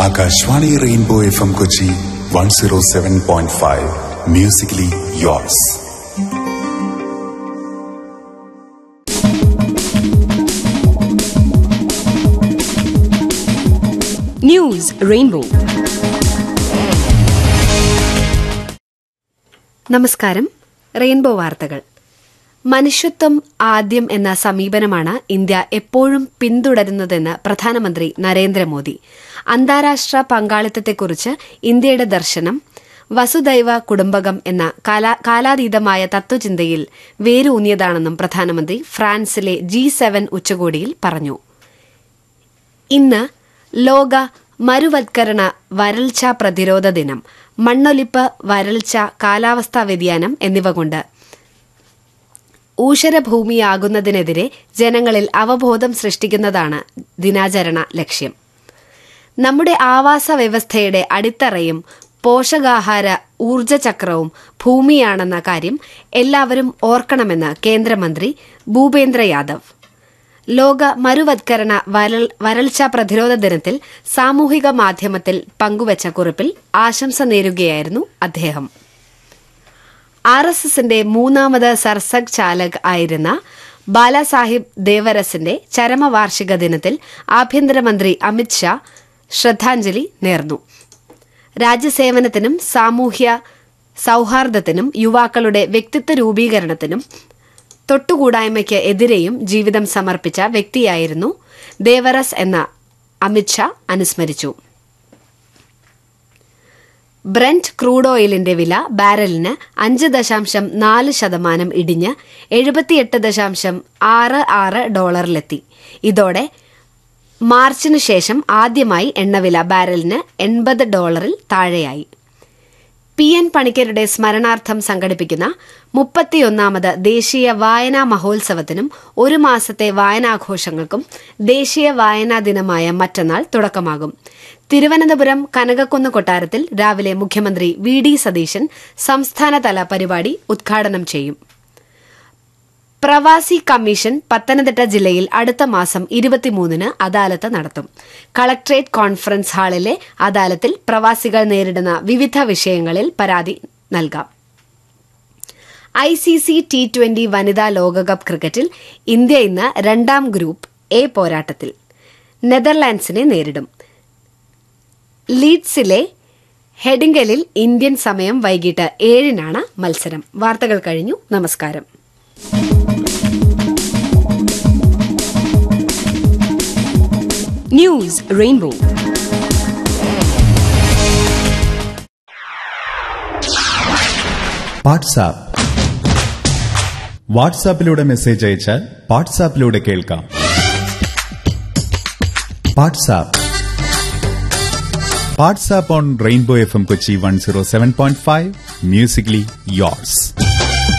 Akashvani rainbow FM Kochi 107.5 musically yours. News rainbow. നമസ്കാരം. Rainbow വാർത്തകൾ. മനുഷ്യത്വം ആദ്യം എന്ന സമീപനമാണ് ഇന്ത്യ എപ്പോഴും പിന്തുടരുന്നതെന്ന് പ്രധാനമന്ത്രി നരേന്ദ്രമോദി. അന്താരാഷ്ട്ര പങ്കാളിത്തത്തെക്കുറിച്ച് ഇന്ത്യയുടെ ദർശനം വസുദൈവ കുടുംബകം എന്ന കാലാതീതമായ തത്വചിന്തയിൽ വേരൂന്നിയതാണെന്നും പ്രധാനമന്ത്രി ഫ്രാൻസിലെ G7 ഉച്ചകോടിയിൽ പറഞ്ഞു. ഇന്ന് ലോക മരുവത്കരണ വരൾച്ച പ്രതിരോധ ദിനം. മണ്ണൊലിപ്പ്, വരൾച്ച, കാലാവസ്ഥാ വ്യതിയാനം എന്നിവ കൊണ്ട് ഊഷരഭൂമിയാകുന്നതിനെതിരെ ജനങ്ങളിൽ അവബോധം സൃഷ്ടിക്കുന്നതാണ് ദിനാചരണ ലക്ഷ്യം. നമ്മുടെ ആവാസ വ്യവസ്ഥയുടെ അടിത്തറയും പോഷകാഹാര ഊർജ്ജചക്രവും ഭൂമിയാണെന്ന കാര്യം എല്ലാവരും ഓർക്കണമെന്ന് കേന്ദ്രമന്ത്രി ഭൂപേന്ദ്ര യാദവ്. ലോക മരുവത്കരണ വരൾച്ച പ്രതിരോധ ദിനത്തിൽ സാമൂഹിക മാധ്യമത്തിൽ പങ്കുവച്ച കുറിപ്പിൽ ആശംസ നേരുകയായിരുന്നു അദ്ദേഹം. RSSന്റെ മൂന്നാമത് സർസംഘ് ചാലക് ആയിരുന്ന ബാലാസാഹിബ് ദേവരസിന്റെ ചരമവാർഷിക ദിനത്തിൽ ആഭ്യന്തരമന്ത്രി അമിത് ഷാ ശ്രദ്ധാഞ്ജലി നേർന്നു. രാജ്യസേവനത്തിനും സാമൂഹ്യ സൌഹാർദ്ദത്തിനും യുവാക്കളുടെ വ്യക്തിത്വ രൂപീകരണത്തിനും തൊട്ടുകൂടായ്മയ്ക്ക് എതിരെയും ജീവിതം സമർപ്പിച്ച വ്യക്തിയായിരുന്നു ദേവറസ് എന്ന അമിത് ഷാ അനുസ്മരിച്ചു. ബ്രന്റ് ക്രൂഡ് ഓയിലിന്റെ വില ബാരലിന് 5.4% ഇടിഞ്ഞ് $78.66 ഇതോടെ മാർച്ചിനു ശേഷം ആദ്യമായി എണ്ണവില ബാരലിന് $80 താഴെയായി. PN പണിക്കരുടെ സ്മരണാർത്ഥം സംഘടിപ്പിക്കുന്ന 31ാമത് ദേശീയ വായനാ മഹോത്സവത്തിനും ഒരു മാസത്തെ വായനാഘോഷങ്ങൾക്കും ദേശീയ വായനാ ദിനമായ മറ്റന്നാൾ തുടക്കമാകും. തിരുവനന്തപുരം കനകക്കുന്ന് കൊട്ടാരത്തിൽ രാവിലെ മുഖ്യമന്ത്രി VD സതീശൻ സംസ്ഥാനതല പരിപാടി ഉദ്ഘാടനം ചെയ്യും. പ്രവാസി കമ്മീഷൻ പത്തനംതിട്ട ജില്ലയിൽ അടുത്ത മാസം 23-ന് അദാലത്ത് നടത്തും. കളക്ട്രേറ്റ് കോൺഫറൻസ് ഹാളിലെ അദാലത്തിൽ പ്രവാസികൾ നേരിടുന്ന വിവിധ വിഷയങ്ങളിൽ പരാതി നൽകാം. ICC T20 വനിതാ ലോകകപ്പ് ക്രിക്കറ്റിൽ ഇന്ത്യ ഇന്ന് രണ്ടാം ഗ്രൂപ്പ് എ പോരാട്ടത്തിൽ നെതർലാൻഡ്സിനെ നേരിടും. ലീഡ്സിലെ ഹെഡിംഗലിൽ ഇന്ത്യൻ സമയം വൈകിട്ട് 7-നാണ് മത്സരം. വാർത്തകൾ കഴിഞ്ഞു. നമസ്കാരം. News rainbow. വാട്സാപ്പിലൂടെ മെസ്സേജ് അയച്ചാൽ വാട്സാപ്പിലൂടെ കേൾക്കാം. WhatsApp on rainbow FM Kochi 107.5 musically yours.